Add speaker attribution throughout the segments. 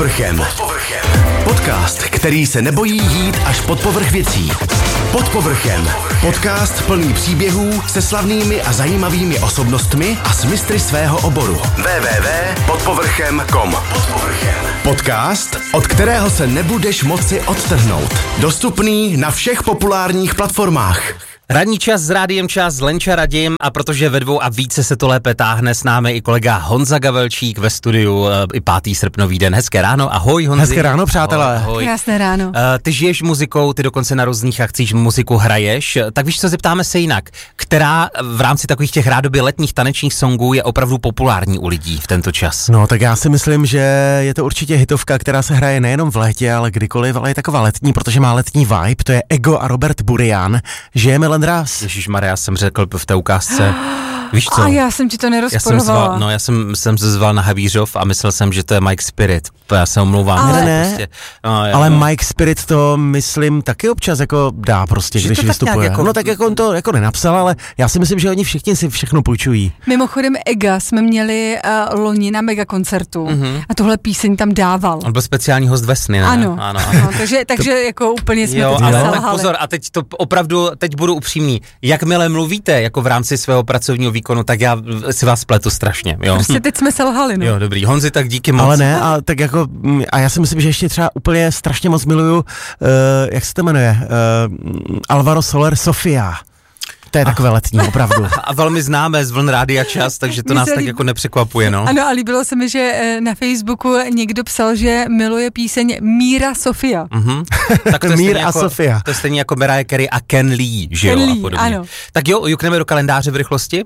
Speaker 1: povrchem. Podcast, který se nebojí jít až pod povrch věcí. Pod povrchem. Podcast plný příběhů se slavnými a zajímavými osobnostmi a s mistry svého oboru. www.podpovrchem.com. Podcast, od kterého se nebudeš moci odtrhnout. Dostupný na všech populárních platformách.
Speaker 2: Ranní čas s Rádiem Čas, Lenča Radim, a protože ve 2 a více se to lépe táhne, s námi i kolega Honza Gavelčík ve studiu, i 5. srpnový den. Hezké ráno, ahoj Honzi.
Speaker 3: Hezké ráno, přátelé.
Speaker 2: Ahoj.
Speaker 4: Krásné ráno.
Speaker 2: Ty žiješ muzikou, ty dokonce na různých akcích muziku hraješ, tak víš co, zeptáme se jinak. Která v rámci takových těch rádoby letních tanečních songů je opravdu populární u lidí v tento čas?
Speaker 3: No tak já si myslím, že je to určitě hitovka, která se hraje nejenom v létě, ale kdykoliv, ale je taková letní, protože má letní vibe, to je Ego a Robert Burian, Žijeme len raz.
Speaker 2: Ježišmarja, jsem řekl v té ukázce. Víš co?
Speaker 4: A já jsem ti to nerozporovala.
Speaker 2: Já jsem se zval na Havířov a myslel jsem, že to je Mike Spirit. To já se omlouvám.
Speaker 4: Ale
Speaker 3: ne,
Speaker 2: prostě,
Speaker 3: ale Mike Spirit to myslím taky občas jako dá prostě,
Speaker 2: že
Speaker 3: když
Speaker 2: to
Speaker 3: vystupuje.
Speaker 2: jako...
Speaker 3: No tak jako on to jako nenapsal, ale já si myslím, že oni všichni si všechno půjčují.
Speaker 4: Mimochodem Ega jsme měli loni na megakoncertu a tohle píseň tam dával.
Speaker 2: On byl speciální host Vesny, ne?
Speaker 4: Ano. takže jako úplně jsme to
Speaker 2: ale
Speaker 4: selhali.
Speaker 2: tak pozor, a teď to opravdu, teď budu upřímný. Jakmile mluvíte jako v rámci svého pracovního výkonu, tak já si vás pletu strašně, jo.
Speaker 4: Prostě teď jsme selhali, no.
Speaker 2: Jo, dobrý. Honzi, tak díky moc.
Speaker 3: Ale ne, a tak jako, a já si myslím, že ještě třeba úplně strašně moc miluju, jak se to jmenuje, Alvaro Soler Sofia. To je takové letní, opravdu.
Speaker 2: A velmi známé z vln Rádia Čas, takže to nás tak jako nepřekvapuje, no.
Speaker 4: Ano, a líbilo se mi, že na Facebooku někdo psal, že miluje píseň Míra Sofia.
Speaker 2: Tak to je
Speaker 3: Mír
Speaker 2: stejně
Speaker 3: a
Speaker 2: jako,
Speaker 3: Sofia.
Speaker 2: To je stejně jako Mariah Carey a Ken Lee, že
Speaker 4: Ken
Speaker 2: jo,
Speaker 4: Lee,
Speaker 2: a podobně.
Speaker 4: ano.
Speaker 2: Tak jo, jukneme do kalendáře v rychlosti.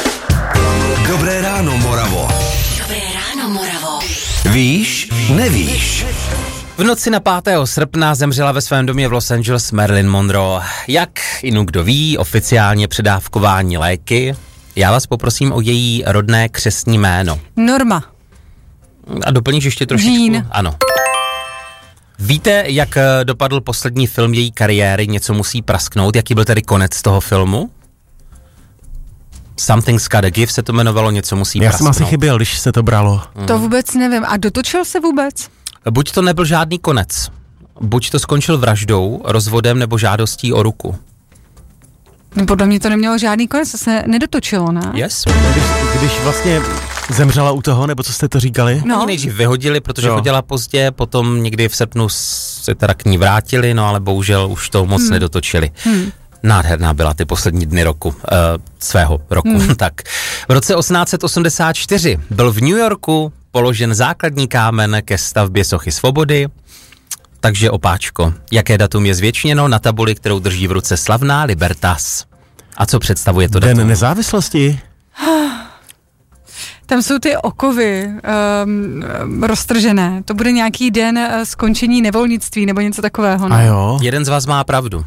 Speaker 1: Dobré ráno, Moravo.
Speaker 5: Dobré ráno, Moravo.
Speaker 1: Víš, nevíš.
Speaker 2: V noci na 5. srpna zemřela ve svém domě v Los Angeles Marilyn Monroe. Jak inu kdo ví, oficiálně předávkování léky. Já vás poprosím o její rodné křestní jméno.
Speaker 4: Norma.
Speaker 2: A doplníš ještě trošičku?
Speaker 4: Jean.
Speaker 2: Ano. Víte, jak dopadl poslední film její kariéry, Něco musí prasknout? Jaký byl tedy konec toho filmu? Something's Gotta Give se to jmenovalo, Něco musí
Speaker 3: Já
Speaker 2: prasknout.
Speaker 3: jsem asi chyběl, když se to bralo.
Speaker 4: To vůbec nevím. A dotočil se vůbec?
Speaker 2: Buď to nebyl žádný konec, buď to skončil vraždou, rozvodem nebo žádostí o ruku.
Speaker 4: No, podle mě to nemělo žádný konec, to se nedotočilo, ne?
Speaker 2: Yes?
Speaker 3: Když vlastně zemřela u toho, nebo co jste to říkali?
Speaker 2: No. Nejdřív vyhodili, protože
Speaker 3: Jo.
Speaker 2: chodila pozdě, potom někdy v srpnu se teda k ní vrátili, no ale bohužel už to moc nedotočili. Nádherná byla ty poslední dny roku, svého roku. Tak. V roce 1884 byl v New Yorku položen základní kámen ke stavbě sochy svobody. Takže opáčko, jaké datum je zvětšněno na tabuli, kterou drží v ruce slavná Libertas? A co představuje to datum?
Speaker 3: Den nezávislosti?
Speaker 4: Tam jsou ty okovy roztržené. To bude nějaký den skončení nevolnictví nebo něco takového. No?
Speaker 3: A jo?
Speaker 2: Jeden z vás má pravdu.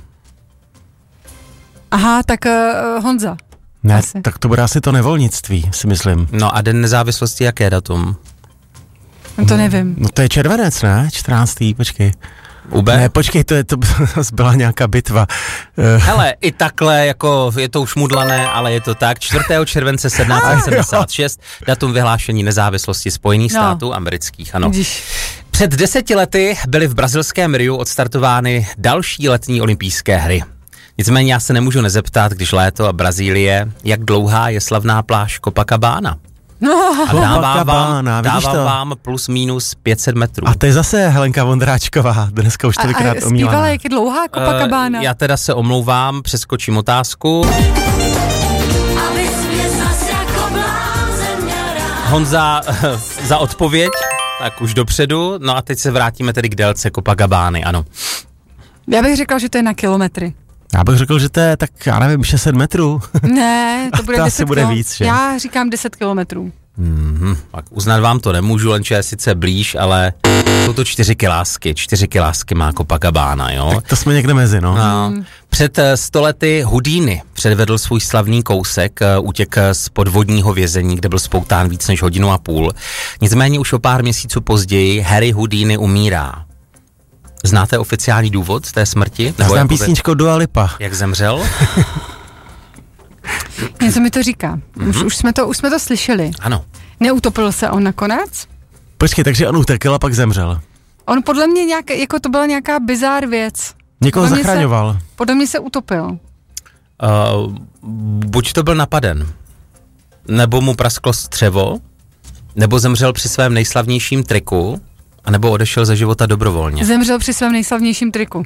Speaker 4: Aha, tak Honza.
Speaker 3: Ne,
Speaker 4: Asi.
Speaker 3: tak to bude asi to nevolnictví, si myslím.
Speaker 2: No a den nezávislosti, jaké datum?
Speaker 4: No to nevím.
Speaker 3: No to je červenec, ne? 14. počkej.
Speaker 2: Ube?
Speaker 3: Ne, počkej, to byla nějaká bitva.
Speaker 2: Hele, i takhle, jako je to už mudlané, ale je to tak. 4. července 1776, datum vyhlášení nezávislosti Spojených států amerických, ano.
Speaker 4: Vidíš.
Speaker 2: Před 10 lety byly v brazilském Riu odstartovány další letní olympijské hry. Nicméně já se nemůžu nezeptat, když léto a Brazílie, jak dlouhá je slavná pláž Copacabana. A dávám vám plus minus 500 metrů.
Speaker 3: A to je zase Helenka Vondráčková, dneska už tolikrát
Speaker 4: A
Speaker 3: omílaná.
Speaker 4: zpívala, jak je dlouhá Copacabana?
Speaker 2: Já teda se omlouvám, přeskočím otázku. Honza za odpověď, tak už dopředu. No a teď se vrátíme tedy k délce Copacabány, ano.
Speaker 4: Já bych řekla, že to je na kilometry.
Speaker 3: Já bych řekl, že to je tak, já nevím, 600 metrů.
Speaker 4: Ne, to bude
Speaker 3: To
Speaker 4: 10
Speaker 3: asi bude víc, že?
Speaker 4: Já říkám 10 kilometrů.
Speaker 2: Tak uznat vám to nemůžu, lenže je sice blíž, ale jsou to 4 kilásky. 4 kilásky má Copacabana, jo.
Speaker 3: Tak to jsme někde mezi, no.
Speaker 2: No. Před 100 lety Houdini předvedl svůj slavný kousek, útěk z podvodního vězení, kde byl spoután víc než 1,5 hodiny. Nicméně už o pár měsíců později Harry Houdini umírá. Znáte oficiální důvod té smrti?
Speaker 3: Já znám písničku Dua Lipa.
Speaker 2: Jak zemřel?
Speaker 4: Něco mi to říká. Už jsme to slyšeli.
Speaker 2: Ano.
Speaker 4: Neutopil se on nakonec?
Speaker 3: Počkej, takže on utekl a pak zemřel.
Speaker 4: On podle mě jako to byla nějaká bizár věc.
Speaker 3: Někoho zachraňoval.
Speaker 4: Podle mě se utopil.
Speaker 2: Buď to byl napaden, nebo mu prasklo střevo, nebo zemřel při svém nejslavnějším triku, anebo odešel ze života dobrovolně.
Speaker 4: Zemřel při svém nejslavnějším triku.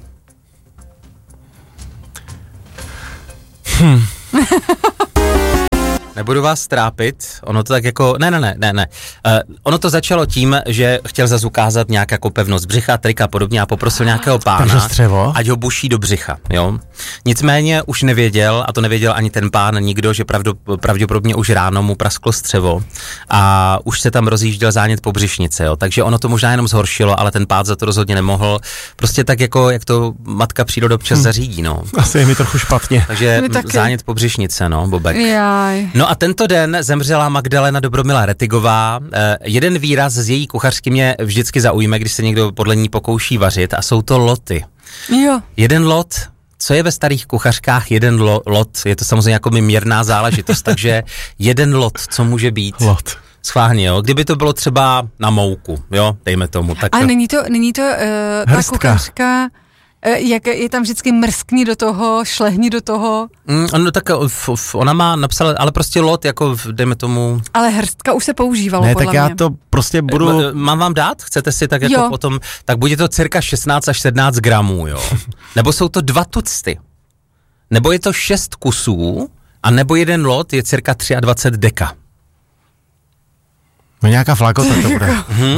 Speaker 2: Nebudu vás trápit, ono to tak jako, ne. Ono to začalo tím, že chtěl zase ukázat nějak jako pevnost břicha, trik a podobně a poprosil nějakého pána, ať ho buší do břicha, jo. Nicméně už nevěděl, a to nevěděl ani ten pán, nikdo, že pravděpodobně už ráno mu prasklo střevo a už se tam rozjížděl zánět pobřišnice, jo. Takže ono to možná jenom zhoršilo, ale ten pán za to rozhodně nemohl. Prostě tak jako, jak to matka příroda občas zařídí, no.
Speaker 3: Asi je mi trochu špatně.
Speaker 2: Takže zánět pobřišnice, no, Bobek.
Speaker 4: Jaj.
Speaker 2: No a tento den zemřela Magdalena Dobromila Retigová. Jeden výraz z její kuchařky mě vždycky zaujme, když se někdo podle ní pokouší vařit, a jsou to loty.
Speaker 4: Jo.
Speaker 2: Jeden lot, co je ve starých kuchařkách jeden lot? Je to samozřejmě jako mírná záležitost, takže jeden lot, co může být?
Speaker 3: Lot.
Speaker 2: Schválně, jo. Kdyby to bylo třeba na mouku, jo, dejme tomu. Tak
Speaker 4: a není to ta kuchařka, jak je tam vždycky mrskni do toho, šlehni do toho.
Speaker 2: No tak ona má napsala, ale prostě lot, jako dejme tomu.
Speaker 4: Ale hrstka už se používalo,
Speaker 3: ne,
Speaker 4: podle
Speaker 3: tak
Speaker 4: mě.
Speaker 3: já to prostě budu.
Speaker 2: Mám vám dát? Chcete si tak jako potom, tak bude to cirka 16 až 17 gramů, jo. Nebo jsou to 2 tucty. Nebo je to 6 kusů, a nebo jeden lot je cirka 23 deka.
Speaker 3: No nějaká flakota to bude.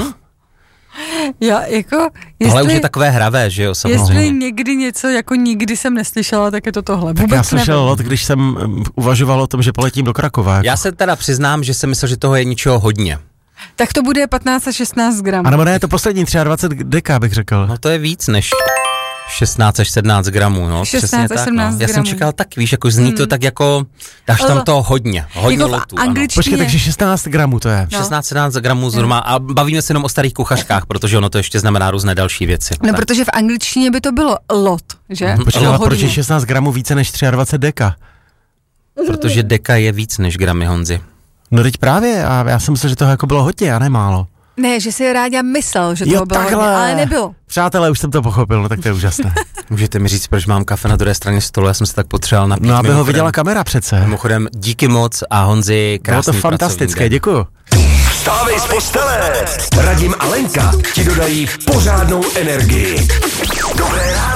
Speaker 4: Já jako,
Speaker 2: tohle už je takové hravé, že jo, samozřejmě.
Speaker 4: Jestli někdy něco jako nikdy jsem neslyšela, tak je to tohle.
Speaker 3: Tak já slyšel lot, když jsem uvažoval o tom, že poletím do Krakova. Jako.
Speaker 2: Já se teda přiznám, že jsem myslel, že toho je ničeho hodně.
Speaker 4: Tak to bude 15 až 16 gramů.
Speaker 3: A nebo ne, je to poslední 23 deka, bych řekl.
Speaker 2: No to je víc než 16 až 17 gramů, no.
Speaker 4: 16 až 17
Speaker 2: gramů. Já jsem čekal tak, víš, jako zní to tak jako, dáš tam toho hodně
Speaker 4: jako
Speaker 2: lotů.
Speaker 3: Počkej, takže 16 gramů to je.
Speaker 2: 16-17 gramů zhruba a bavíme se jenom o starých kuchařkách, protože ono to ještě znamená různé další věci.
Speaker 4: No, tak. Protože v angličtině by to bylo lot, že?
Speaker 3: Počkej, ale proč je 16 gramů více než 23 deka?
Speaker 2: Protože deka je víc než gramy, Honzi.
Speaker 3: No teď právě, a já jsem myslel, že toho jako bylo hodně a ne málo.
Speaker 4: Ne, že si Ráďa myslel, že to bylo hodně, ale nebylo.
Speaker 3: Přátelé, už jsem to pochopil, no tak to je úžasné.
Speaker 2: Můžete mi říct, proč mám kafe na druhé straně stolu, já jsem se tak potřeboval napít.
Speaker 3: No, aby ho viděla kamera přece.
Speaker 2: Mimochodem, díky moc a Honzi, krásný
Speaker 3: bylo to fantastické, děkuju.
Speaker 1: Vstávej z postele, Radim a Lenka ti dodají pořádnou energii. Dobré ráno.